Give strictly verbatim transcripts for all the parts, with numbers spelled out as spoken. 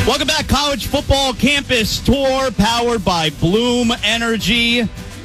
Welcome back, College Football Campus Tour, powered by Bloom Energy.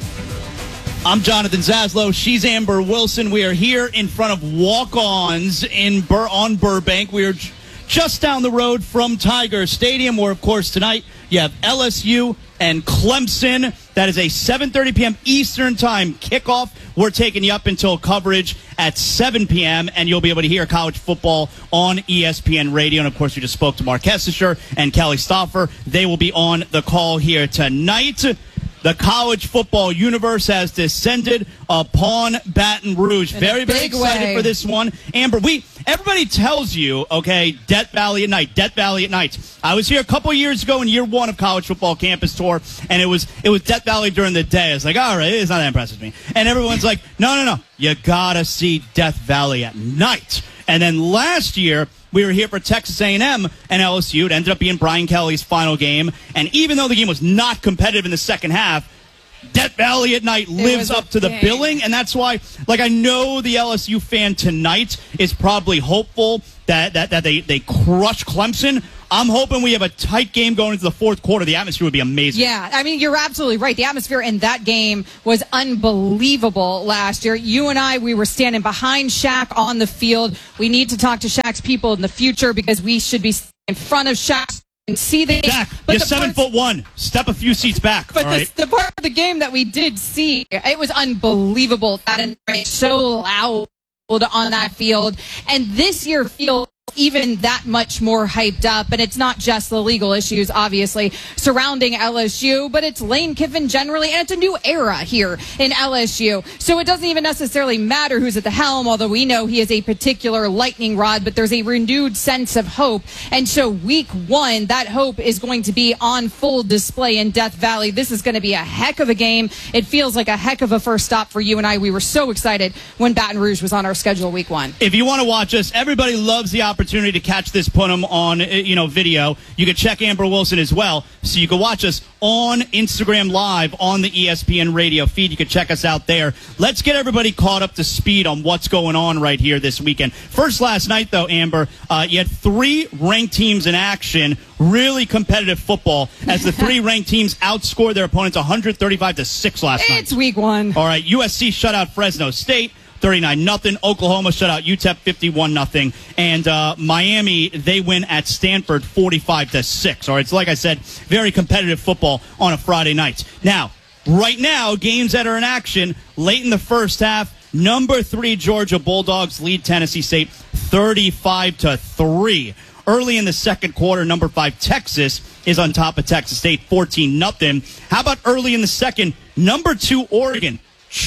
I'm Jonathan Zaslow. She's Amber Wilson. We are here in front of Walk-Ons in Bur- on Burbank. We are j- just down the road from Tiger Stadium, where, of course, tonight you have L S U and Clemson. That is a seven thirty p.m. Eastern Time kickoff. We're taking you up until coverage at seven p.m., and you'll be able to hear college football on E S P N Radio. And, of course, we just spoke to Mark Hessischer and Kelly Stauffer. They will be on the call here tonight. The college football universe has descended upon Baton Rouge. In very, very excited way. for this one. Amber, we everybody tells you, okay, Death Valley at night, Death Valley at night. I was here a couple years ago in year one of College Football Campus Tour, and it was it was Death Valley during the day. It's like, all right, it's not that impressive to me. And everyone's like, no, no, no, you gotta see Death Valley at night. And then last year, we were here for Texas A and M and L S U. It ended up being Brian Kelly's final game. And even though the game was not competitive in the second half, Death Valley at night lives up to the game. billing. And that's why, like, I know the L S U fan tonight is probably hopeful that, that, that they, they crush Clemson. I'm hoping we have a tight game going into the fourth quarter. The atmosphere would be amazing. Yeah, I mean, you're absolutely right. The atmosphere in that game was unbelievable last year. You and I, we were standing behind Shaq on the field. We need to talk to Shaq's people in the future because we should be in front of Shaq and see the game. Shaq, But you're the seven parts- foot one. Step a few seats back. But all the, right? the part of the game that we did see, it was unbelievable. That environment so loud on that field. And this year feels even that much more hyped up. And it's not just the legal issues, obviously, surrounding L S U, but it's Lane Kiffin generally, and it's a new era here in L S U. So it doesn't even necessarily matter who's at the helm, although we know he is a particular lightning rod, but there's a renewed sense of hope. And so week one, that hope is going to be on full display in Death Valley. This is going to be a heck of a game. It feels like a heck of a first stop for you and I. We were so excited when Baton Rouge was on our schedule week one. If you want to watch us, everybody loves the opportunity to catch this Punim on, you know, video. You can check Amber Wilson as well, so you can watch us on Instagram Live on the E S P N radio feed. You can check us out there. Let's get everybody caught up to speed on what's going on right here this weekend. First, last night, though, Amber, uh, you had three ranked teams in action. Really competitive football as the three ranked teams outscored their opponents one thirty-five to six last night. It's week one. All right, U S C shut out Fresno State thirty-nine nothing. Oklahoma shut out U T E P fifty-one nothing. And uh, Miami, they win at Stanford forty-five to six. All right, so like I said, very competitive football on a Friday night. Now, right now, games that are in action late in the first half. Number three Georgia Bulldogs lead Tennessee State thirty-five to three. Early in the second quarter, number five Texas is on top of Texas State fourteen nothing. How about early in the second? Number two Oregon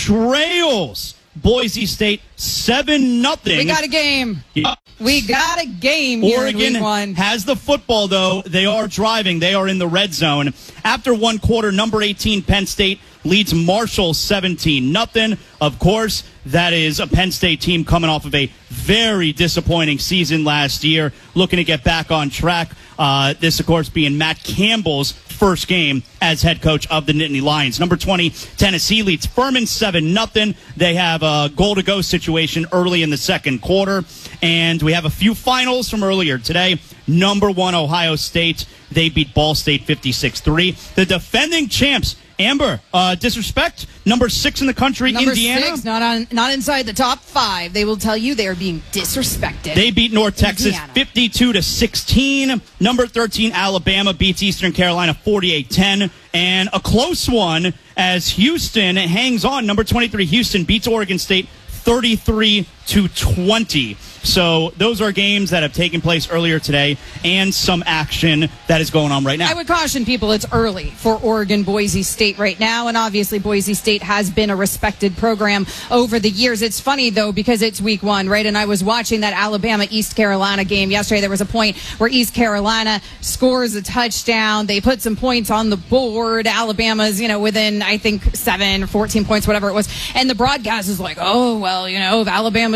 trails Boise State seven nothing. We got a game. Yeah. We got a game here Oregon in week one. has the football, though. They are driving. They are in the red zone. After one quarter, number eighteen Penn State leads Marshall seventeen nothing. Of course, that is a Penn State team coming off of a very disappointing season last year, looking to get back on track. Uh, this, of course, being Matt Campbell's first game as head coach of the Nittany Lions. Number twenty, Tennessee leads Furman seven nothing. They have a goal-to-go situation early in the second quarter. And we have a few finals from earlier today. Number one, Ohio State. They beat Ball State fifty-six three. The defending champs, Amber, uh, disrespect, number six in the country, Number Indiana. six, not on, not inside the top five. They will tell you they are being disrespected. They beat North Texas Indiana. fifty-two to sixteen. Number thirteen, Alabama beats Eastern Carolina forty-eight ten. And a close one as Houston hangs on. Number twenty-three, Houston beats Oregon State thirty-three to twenty. So those are games that have taken place earlier today and some action that is going on right now. I would caution people it's early for Oregon Boise State right now, and obviously Boise State has been a respected program over the years. It's funny, though, because it's week one, right? And I was watching that Alabama-East Carolina game yesterday. There was a point where East Carolina scores a touchdown. They put some points on the board. Alabama's, you know, within, I think, seven or fourteen points, whatever it was. And the broadcast is like, oh, well, you know, if Alabama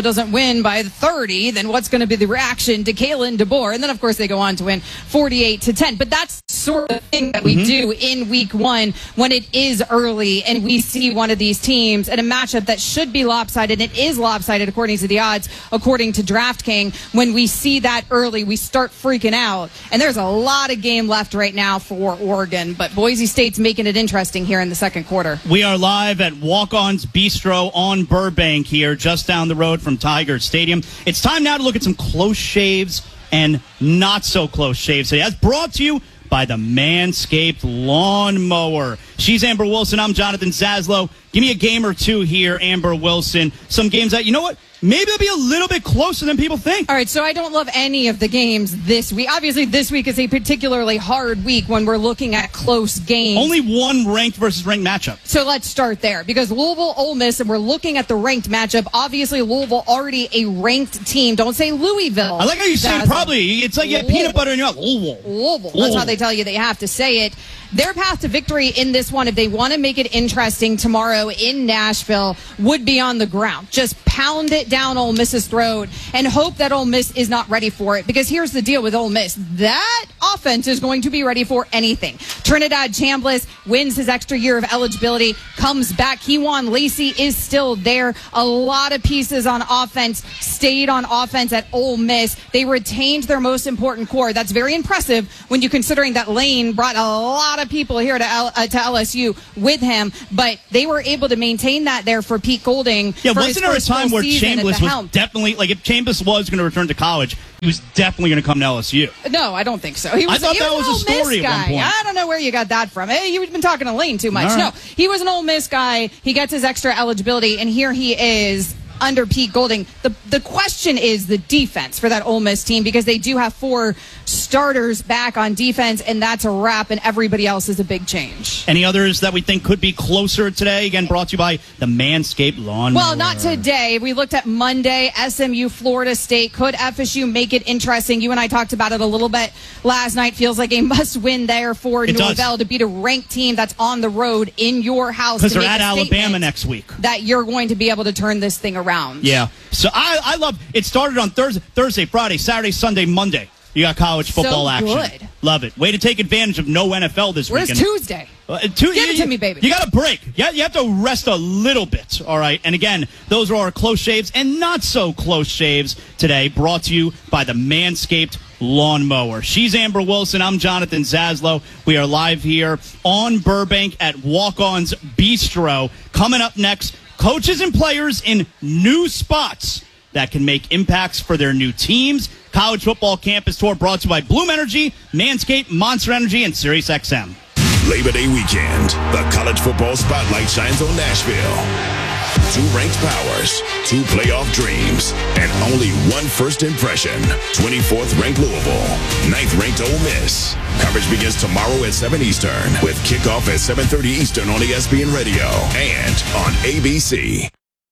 doesn't win by thirty, then what's going to be the reaction to Kalen DeBoer? And then, of course, they go on to win forty-eight to ten. But that's sort of the thing that we mm-hmm. do in week one when it is early and we see one of these teams in a matchup that should be lopsided. It is lopsided according to the odds, according to DraftKings. When we see that early, we start freaking out. And there's a lot of game left right now for Oregon. But Boise State's making it interesting here in the second quarter. We are live at Walk-On's Bistro on Burbank here, just down the road from Tiger Stadium. It's time now to look at some close shaves and not so close shaves. So that's brought to you by the Manscaped Lawnmower. She's Amber Wilson. I'm Jonathan Zaslow. Give me a game or two here, Amber Wilson. Some games that, you know what, maybe they'll be a little bit closer than people think. All right, so I don't love any of the games this week. Obviously, this week is a particularly hard week when we're looking at close games. Only one ranked versus ranked matchup. So let's start there, because Louisville, Ole Miss, and we're looking at the ranked matchup. Obviously, Louisville already a ranked team. Don't say Louisville. I like how you say it probably. It's like you have peanut butter in your mouth. Louisville. Louisville. That's how they tell you they have to say it. Their path to victory in this one, if they want to make it interesting tomorrow in Nashville, would be on the ground. Just pound it down Ole Miss's throat and hope that Ole Miss is not ready for it. Because here's the deal with Ole Miss. That offense is going to be ready for anything. Trinidad Chambliss wins his extra year of eligibility, comes back. Kewan Lacey is still there. A lot of pieces on offense stayed on offense at Ole Miss. They retained their most important core. That's very impressive when you're considering that Lane brought a lot of people here to L- uh, to L S U with him, but they were able to maintain that there for Pete Golding. Yeah, wasn't there a time where Chambliss was definitely, like, if Chambliss was going to return to college, he was definitely going to come to L S U? No, I don't think so. He was, I thought he that was, was a story at one point. I don't know where you got that from. Hey, you've been talking to Lane too much. Right. No, he was an Ole Miss guy. He gets his extra eligibility, and here he is under Pete Golding. The the question is the defense for that Ole Miss team, because they do have four starters back on defense, and that's a wrap, and everybody else is a big change. Any others that we think could be closer today? Again, brought to you by the Manscaped Lawnmower. Well, not today. We looked at Monday, S M U, Florida State. Could F S U make it interesting? You and I talked about it a little bit last night. Feels like a must-win there for it Norvell does. to beat a ranked team that's on the road in your house. Because they're at Alabama next week. That you're going to be able to turn this thing around. Yeah. So I, I love it. Started on Thursday, Thursday, Friday, Saturday, Sunday, Monday. You got college football so action. Good. Love it. Way to take advantage of no N F L this Where's weekend. Tuesday? Uh, two, Give you, it to me, baby. You got a break. Yeah, you have to rest a little bit. All right. And again, those are our close shaves and not so close shaves today, brought to you by the Manscaped Lawnmower. She's Amber Wilson. I'm Jonathan Zaslow. We are live here on Burbank at Walk-On's Bistro. Coming up next, coaches and players in new spots that can make impacts for their new teams. College Football Campus Tour brought to you by Bloom Energy, Manscaped, Monster Energy, and SiriusXM. Labor Day weekend, the college football spotlight shines on Nashville. Two ranked powers, two playoff dreams, and only one first impression. twenty-fourth ranked Louisville, ninth ranked Ole Miss. Coverage begins tomorrow at seven Eastern with kickoff at seven thirty Eastern on E S P N Radio and on A B C.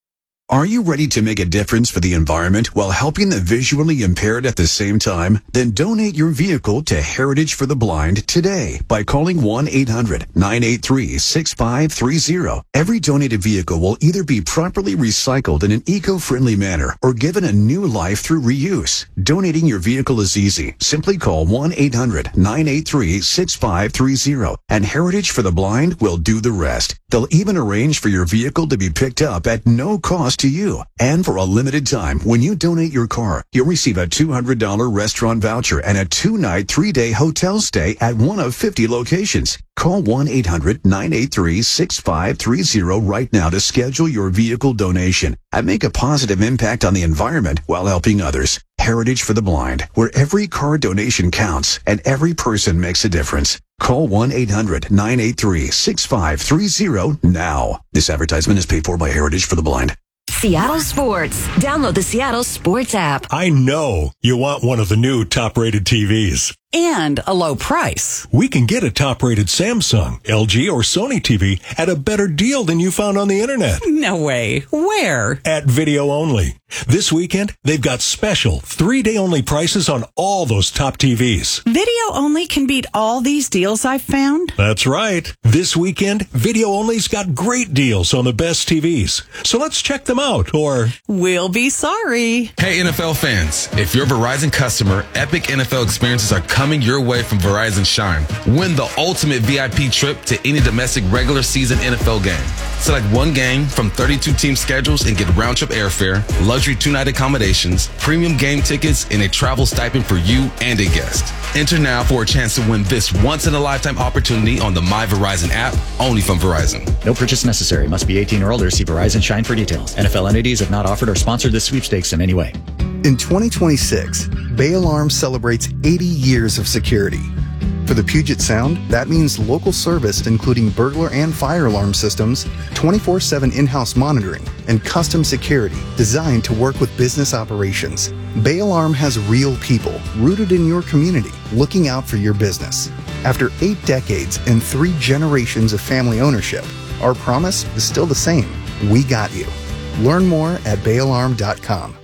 Are you ready to make a difference for the environment while helping the visually impaired at the same time? Then donate your vehicle to Heritage for the Blind today by calling one eight hundred nine eight three six five three zero. Every donated vehicle will either be properly recycled in an eco-friendly manner or given a new life through reuse. Donating your vehicle is easy. Simply call one eight hundred nine eight three six five three zero and Heritage for the Blind will do the rest. They'll even arrange for your vehicle to be picked up at no cost to you. And for a limited time, when you donate your car, you'll receive a two hundred dollars restaurant voucher and a two-night, three-day hotel stay at one of fifty locations. Call one eight hundred nine eight three six five three zero right now to schedule your vehicle donation and make a positive impact on the environment while helping others. Heritage for the Blind, where every car donation counts and every person makes a difference. Call one eight hundred nine eight three six five three zero now. This advertisement is paid for by Heritage for the Blind. Seattle Sports. Download the Seattle Sports app. I know you want one of the new top-rated T Vs. and a low price. We can get a top-rated Samsung, L G, or Sony T V at a better deal than you found on the internet. No way. Where? At Video Only. This weekend, they've got special three-day only prices on all those top T Vs. Video Only can beat all these deals I've found? That's right. This weekend, Video Only's got great deals on the best T Vs. So let's check them out, or... We'll be sorry. Hey, N F L fans. If you're a Verizon customer, epic N F L experiences are coming your way from Verizon Shine. Win the ultimate V I P trip to any domestic regular season N F L game. Select one game from thirty-two team schedules and get round-trip airfare, luxury two-night accommodations, premium game tickets, and a travel stipend for you and a guest. Enter now for a chance to win this once-in-a-lifetime opportunity on the My Verizon app, only from Verizon. No purchase necessary. Must be eighteen or older. See Verizon Shine for details. N F L entities have not offered or sponsored this sweepstakes in any way. In twenty twenty-six, Bay Alarm celebrates eighty years of security. For the Puget Sound, that means local service including burglar and fire alarm systems, twenty-four seven in-house monitoring, and custom security designed to work with business operations. Bay Alarm has real people rooted in your community looking out for your business. After eight decades and three generations of family ownership, our promise is still the same. We got you. Learn more at bay alarm dot com.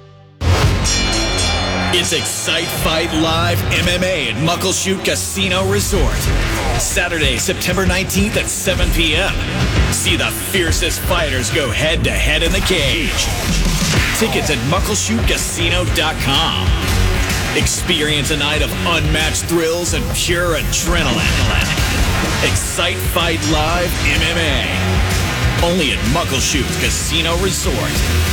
It's Excite Fight Live M M A at Muckleshoot Casino Resort. Saturday, September nineteenth at seven p.m. See the fiercest fighters go head-to-head in the cage. Tickets at muckleshoot casino dot com. Experience a night of unmatched thrills and pure adrenaline. Excite Fight Live M M A. Only at Muckleshoot Casino Resort.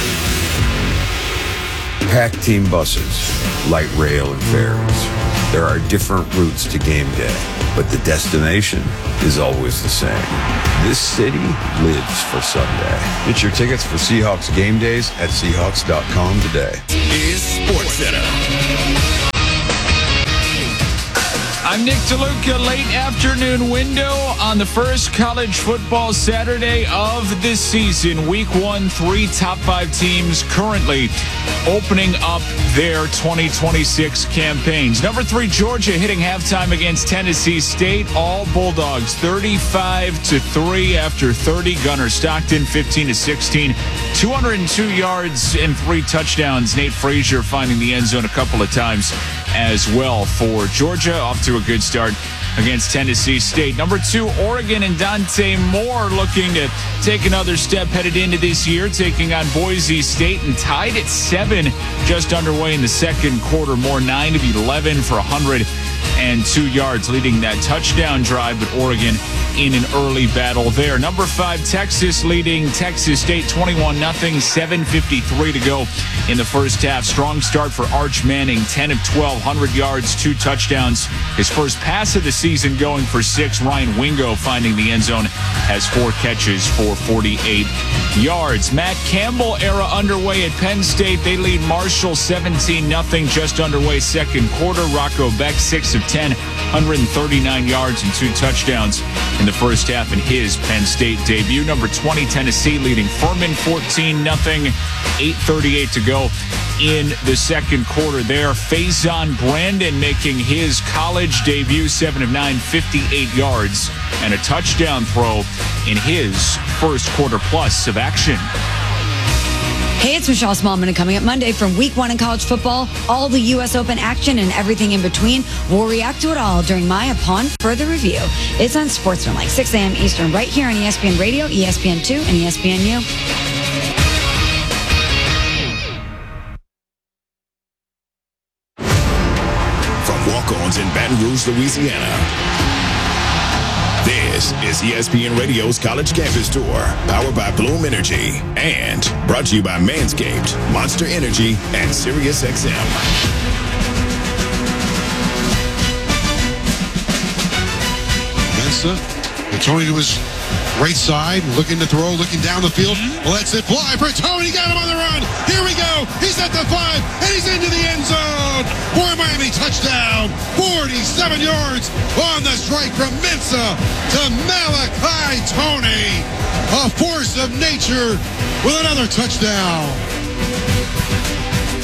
Packed team buses, light rail and ferries. There are different routes to game day, but the destination is always the same. This city lives for Sunday. Get your tickets for Seahawks game days at Seahawks dot com today. Is SportsCenter. I'm Nick DeLuca, late afternoon window on the first college football Saturday of this season. Week one, three top five teams currently opening up their twenty twenty-six campaigns. Number three, Georgia hitting halftime against Tennessee State. All Bulldogs thirty-five to three after thirty. Gunnar Stockton fifteen to sixteen. two hundred two yards and three touchdowns. Nate Frazier finding the end zone a couple of times as well for Georgia. Off to a good start against Tennessee State. Number two, Oregon and Dante Moore looking to take another step headed into this year, taking on Boise State and tied at seven just underway in the second quarter. Moore nine of eleven for one hundred two yards, leading that touchdown drive, but Oregon in an early battle there. Number five, Texas leading Texas State twenty-one nothing, seven fifty-three to go in the first half. Strong start for Arch Manning, ten of twelve, one hundred yards, two touchdowns. His first pass of the season going for six. Ryan Wingo finding the end zone, has four catches for forty-eight yards. Matt Campbell era underway at Penn State. They lead Marshall seventeen nothing, just underway second quarter. Rocco Beck six of ten, one hundred thirty-nine yards and two touchdowns in the first half in his Penn State debut. Number twenty, Tennessee leading Furman fourteen nothing, eight thirty-eight to go in the second quarter there. Faison Brandon making his college debut, seven of nine, fifty-eight yards and a touchdown throw in his first quarter plus of action. Hey, it's Michelle Smallman, and coming up Monday from week one in college football, all the U S Open action and everything in between. We'll react to it all during my Upon Further Review. It's on Sportsmanlike, six a.m. Eastern, right here on E S P N Radio, E S P N two, and E S P N U. From walk-ons in Baton Rouge, Louisiana, this is E S P N Radio's College Campus Tour, powered by Bloom Energy, and brought to you by Manscaped, Monster Energy, and SiriusXM. Mensa, Tony to his right side, looking to throw, looking down the field. Lets it fly for Tony. Got him on the run. Here we go. He's at the five, and he's into the end zone. For Miami, touchdown. forty-seven yards on the strike from Mensa to Malachi Tony. A force of nature with another touchdown.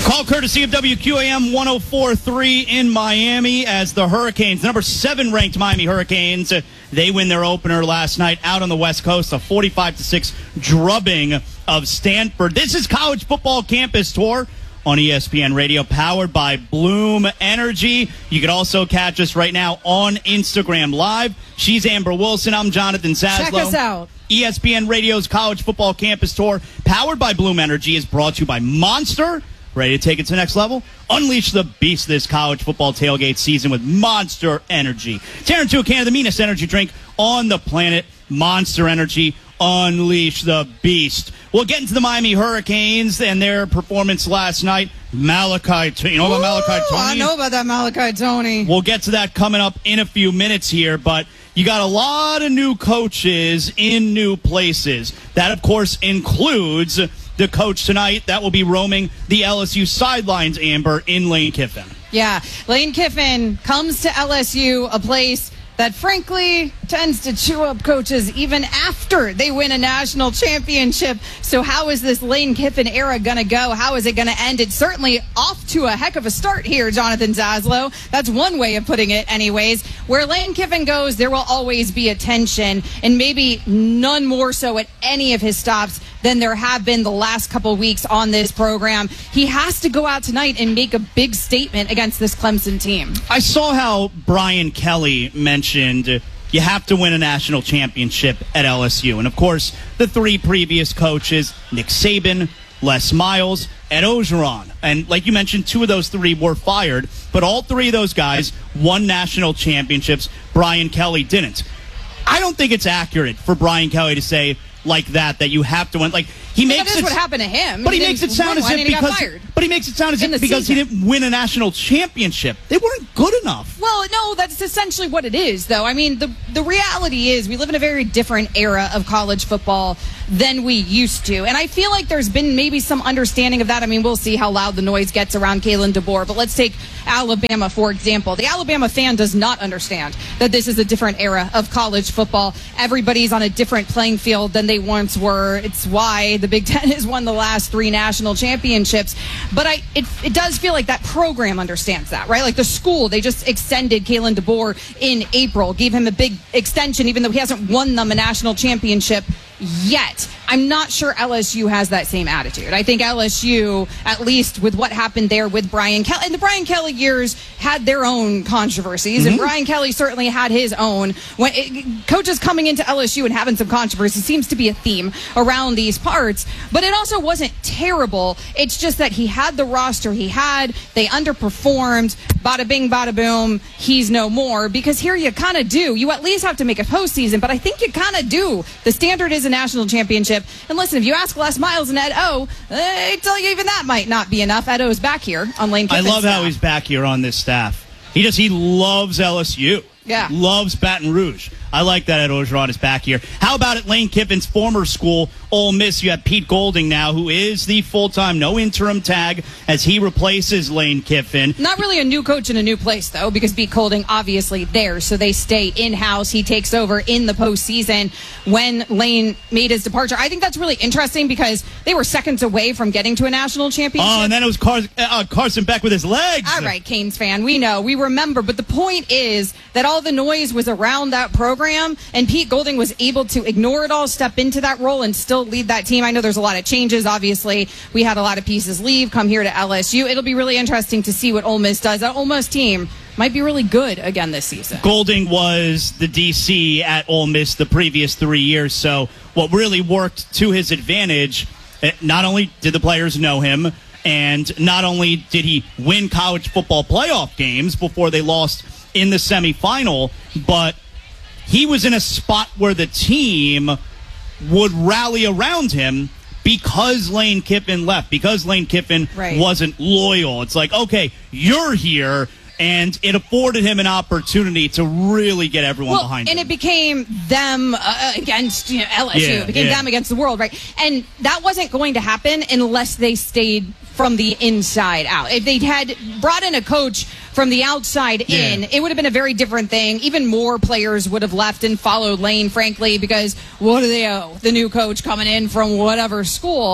Call courtesy of W Q A M one oh four point three in Miami as the Hurricanes, the number seven ranked Miami Hurricanes, uh, they win their opener last night out on the West Coast, a forty-five to six drubbing of Stanford. This is College Football Campus Tour on E S P N Radio, powered by Bloom Energy. You can also catch us right now on Instagram Live. She's Amber Wilson. I'm Jonathan Zaslow. Check us out. E S P N Radio's College Football Campus Tour, powered by Bloom Energy, is brought to you by Monster. Ready to take it to the next level? Unleash the beast this college football tailgate season with Monster Energy. Tear into a can of the meanest energy drink on the planet. Monster Energy. Unleash the beast. We'll get into the Miami Hurricanes and their performance last night. Malachi, T- you know about Malachi Tony? I know about that Malachi Tony. We'll get to that coming up in a few minutes here, but you got a lot of new coaches in new places. That, of course, includes the coach tonight that will be roaming the L S U sidelines, Amber, in Lane Kiffin. Yeah, Lane Kiffin comes to L S U, a place that frankly tends to chew up coaches even after they win a national championship. So how is this Lane Kiffin era going to go? How is it going to end? It's certainly off to a heck of a start here, Jonathan Zaslow. That's one way of putting it anyways. Where Lane Kiffin goes, there will always be attention, and maybe none more so at any of his stops than there have been the last couple weeks on this program. He has to go out tonight and make a big statement against this Clemson team. I saw how Brian Kelly mentioned you have to win a national championship at L S U. And, of course, the three previous coaches, Nick Saban, Les Miles, Ed Orgeron. And like you mentioned, two of those three were fired, but all three of those guys won national championships. Brian Kelly didn't. I don't think it's accurate for Brian Kelly to say like that, that you have to win. Like, he well, makes that is it, what happened to him. But he, he makes it sound as if because because but he makes it sound as if because season. he didn't win a national championship. They weren't good enough. Well, no, that's essentially what it is, though. I mean, the the reality is we live in a very different era of college football than we used to. And I feel like there's been maybe some understanding of that. I mean, we'll see how loud the noise gets around Kalen DeBoer. But let's take Alabama, for example. The Alabama fan does not understand that this is a different era of college football. Everybody's on a different playing field than they once were. It's why the Big Ten has won the last three national championships. But I, it, it does feel like that program understands that, right? Like the school, they just extended Kalen DeBoer in April, gave him a big extension, even though he hasn't won them a national championship yet. I'm not sure L S U has that same attitude. I think L S U, at least with what happened there with Brian Kelly, and the Brian Kelly years had their own controversies, mm-hmm. and Brian Kelly certainly had his own. When it, coaches coming into L S U and having some controversy seems to be a theme around these parts, but it also wasn't terrible. It's just that he had the roster he had, they underperformed, bada bing, bada boom, he's no more, because here you kind of do. You at least have to make a postseason, but I think you kind of do. The standard is a national championship. And listen, if you ask Les Miles and Ed O, they tell you even that might not be enough. Ed O's back here on Lane Kiffin's I love staff. how he's back here on this staff. He just, he loves L S U. Yeah. Loves Baton Rouge. I like that Ed Orgeron is back here. How about at Lane Kiffin's former school, Ole Miss? You have Pete Golding now, who is the full-time, no interim tag, as he replaces Lane Kiffin. Not really a new coach in a new place, though, because Pete Golding obviously there, so they stay in-house. He takes over in the postseason when Lane made his departure. I think that's really interesting because they were seconds away from getting to a national championship. Oh, and then it was Car- uh, Carson Beck with his legs. All right, Canes fan, we know, we remember, but the point is that all the noise was around that program, and Pete Golding was able to ignore it all, step into that role, and still lead that team. I know there's a lot of changes. Obviously, we had a lot of pieces leave, come here to L S U. It'll be really interesting to see what Ole Miss does. That Ole Miss team might be really good again this season. Golding was the D C at Ole Miss the previous three years, so what really worked to his advantage, not only did the players know him, and not only did he win college football playoff games before they lost in the semifinal, but he was in a spot where the team would rally around him because Lane Kiffin left, because Lane Kiffin right. wasn't loyal. It's like, okay, you're here, and it afforded him an opportunity to really get everyone well, behind and him. And it became them uh, against you know, L S U. Yeah, it became yeah. them against the world, right? And that wasn't going to happen unless they stayed from the inside out. If they'd had brought in a coach from the outside yeah. in, it would have been a very different thing. Even more players would have left and followed Lane, frankly, because what do they owe? The new coach coming in from whatever school.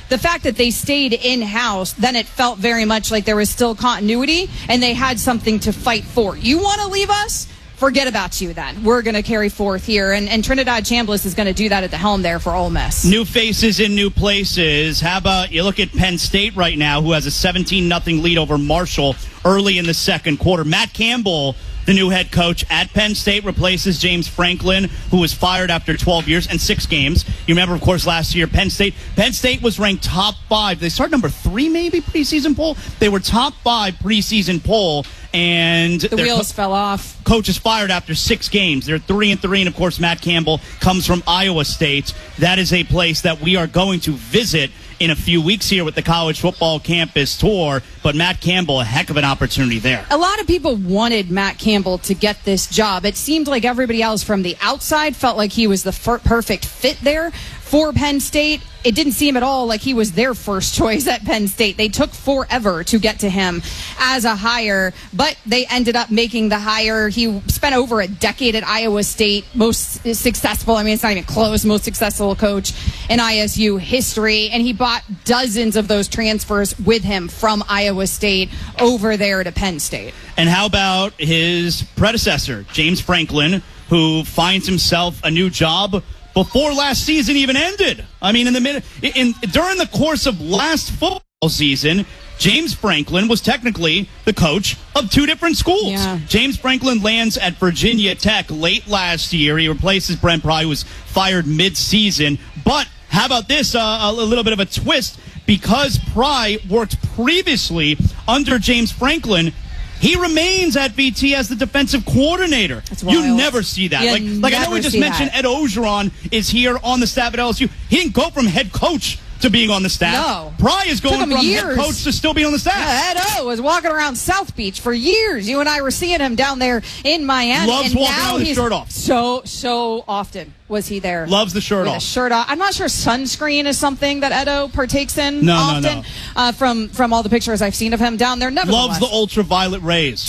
the fact that they stayed in-house, then it felt very much like there was still continuity and they had something to fight for. You want to leave us? Forget about you then. We're going to carry forth here. And, and Trinidad Chambliss is going to do that at the helm there for Ole Miss. New faces in new places. How about you look at Penn State right now, who has a seventeen nothing lead over Marshall early in the second quarter. Matt Campbell, the new head coach at Penn State, replaces James Franklin, who was fired after twelve years and six games. You remember, of course, last year, Penn State Penn State was ranked top five. They started number three, maybe, preseason poll. They were top five preseason poll, and the wheels co- fell off. Coach is fired after six games. They're three and three, and of course, Matt Campbell comes from Iowa State. That is a place that we are going to visit in a few weeks here with the college football campus tour, but Matt Campbell, a heck of an opportunity there. A lot of people wanted Matt Campbell to get this job. It seemed like everybody else from the outside felt like he was the f- perfect fit there for Penn State. It didn't seem at all like he was their first choice at Penn State. They took forever to get to him as a hire, but they ended up making the hire. He spent over a decade at Iowa State, most successful, I mean, it's not even close, most successful coach in I S U history, and he bought dozens of those transfers with him from Iowa State over there to Penn State. And how about his predecessor, James Franklin, who finds himself a new job before last season even ended? I mean, in the minute, in during the course of last football season, James Franklin was technically the coach of two different schools. Yeah. James Franklin lands at Virginia Tech late last year. He replaces Brent Pry, who was fired mid-season. But how about this? Uh, a little bit of a twist. Because Pry worked previously under James Franklin, he remains at V T as the defensive coordinator. That's wild. You never see that. You like, like I know we just mentioned that. Ed Ogeron is here on the staff at L S U. He didn't go from head coach to being on the staff. No. Pry is going Took him from years. head coach to still being on the staff. Yeah, Ed O was walking around South Beach for years. You and I were seeing him down there in Miami. Loves and walking now out with his he's shirt off. So, so often was he there. Loves the shirt with off. The shirt off. I'm not sure sunscreen is something that Edo partakes in no, often. No, no. Uh, from, from all the pictures I've seen of him down there. Nevertheless. Loves the ultraviolet rays.